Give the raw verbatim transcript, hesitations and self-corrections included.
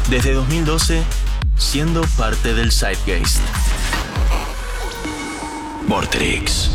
Desde dos mil doce, siendo parte del Zeitgeist. Vorterix.